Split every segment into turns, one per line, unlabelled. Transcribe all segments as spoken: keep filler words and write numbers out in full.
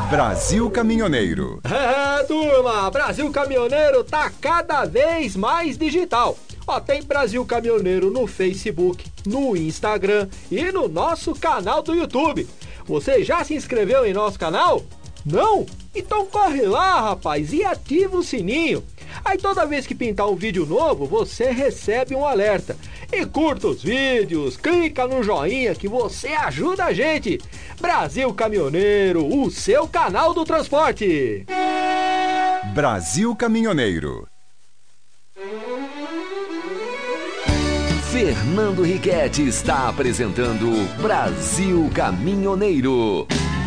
Brasil Caminhoneiro.
É, turma, Brasil Caminhoneiro tá cada vez mais digital. Ó, tem Brasil Caminhoneiro no Facebook, no Instagram e no nosso canal do YouTube. Você já se inscreveu em nosso canal? Não? Então corre lá, rapaz, e ativa o sininho. Aí toda vez que pintar um vídeo novo, você recebe um alerta. E curta os vídeos, clica no joinha que você ajuda a gente. Brasil Caminhoneiro, o seu canal do transporte.
Brasil Caminhoneiro.
Fernando Riquetti está apresentando Brasil Caminhoneiro.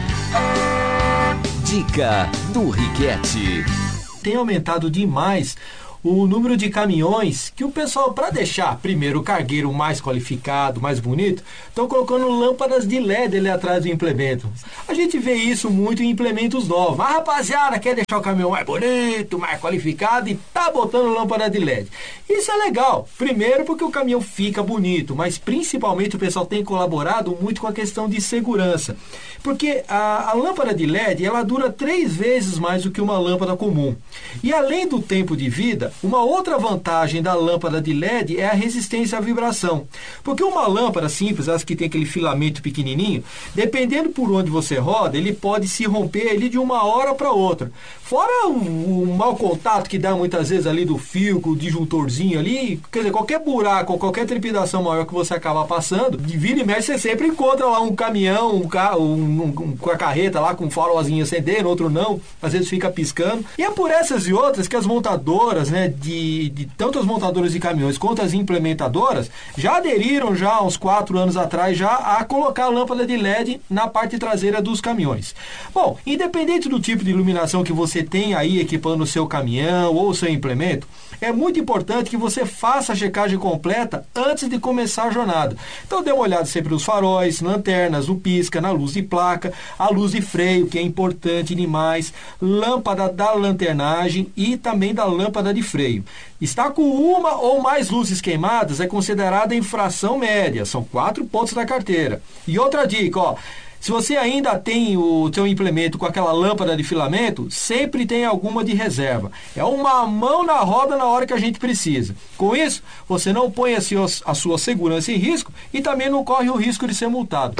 Dica do Riquetti.
Tem aumentado demais o número de caminhões que o pessoal, para deixar primeiro o cargueiro mais qualificado, mais bonito, estão colocando lâmpadas de L E D ali atrás do implemento. A gente vê isso muito em implementos novos. A rapaziada quer deixar o caminhão mais bonito, mais qualificado e tá botando lâmpada de L E D. Isso é legal. Primeiro porque o caminhão fica bonito, mas principalmente o pessoal tem colaborado muito com a questão de segurança. Porque a, a lâmpada de L E D, ela dura três vezes mais do que uma lâmpada comum. E além do tempo de vida, uma outra vantagem da lâmpada de L E D é a resistência à vibração. Porque uma lâmpada simples, as que tem aquele filamento pequenininho, dependendo por onde você roda, ele pode se romper ali de uma hora para outra. Fora o, o mau contato que dá muitas vezes ali do fio, com o disjuntorzinho ali, quer dizer, qualquer buraco ou qualquer trepidação maior que você acabar passando, de vira e mexe você sempre encontra lá um caminhão, um carro, um, um, com a carreta lá com um farolzinho acendendo, outro não, às vezes fica piscando. E é por essas e outras que as montadoras, né, de, de tanto as montadoras de caminhões quanto as implementadoras, já aderiram já há uns quatro anos atrás já a colocar a lâmpada de L E D na parte traseira dos caminhões. Bom, independente do tipo de iluminação que você tem aí equipando o seu caminhão ou o seu implemento, é muito importante que você faça a checagem completa antes de começar a jornada. Então dê uma olhada sempre nos faróis, lanternas, o pisca, na luz de placa, a luz de freio, que é importante demais, lâmpada da lanternagem e também da lâmpada de freio. Está com uma ou mais luzes queimadas é considerada infração média, são quatro pontos da carteira. E outra dica, ó, se você ainda tem o seu implemento com aquela lâmpada de filamento, sempre tem alguma de reserva. É uma mão na roda na hora que a gente precisa. Com isso, você não põe a sua segurança em risco e também não corre o risco de ser multado.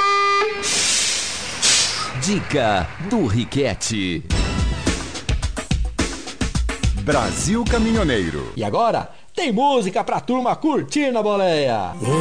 Dica do Riquetti.
Brasil Caminhoneiro.
E agora, tem música pra turma curtir na boleia.